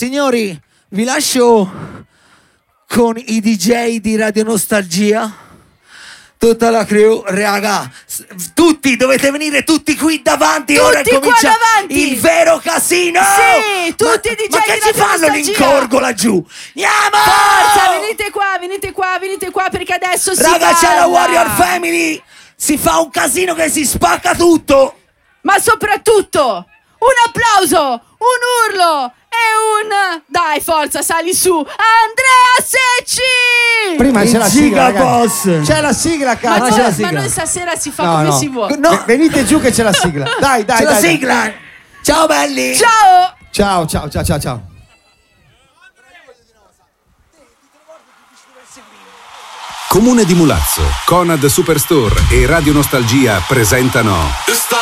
Signori, vi lascio con i DJ di Radio Nostalgia. Tutta la crew, raga, tutti dovete venire tutti qui davanti. Tutti ora comincia davanti. il vero casino. Sì, tutti i DJ ma che di ci Radio fanno Nostalgia. l'incorgo laggiù? Andiamo! Forza, venite qua perché adesso si Raga, c'è la balla. Warrior Family. Si fa un casino che si spacca tutto. Ma soprattutto un applauso, un urlo e un... Dai, forza, sali su. Andrea Secci! Prima c'è la sigla, Giga ragazzi. Boss. C'è la sigla, Ma cazzo. noi, C'è la ma sigla. noi stasera si fa No, come no. si vuole. No. Venite giù che c'è la sigla. Dai, C'è la dai. sigla. Ciao belli. Ciao! Ciao. Comune di Mulazzo, Conad Superstore e Radio Nostalgia presentano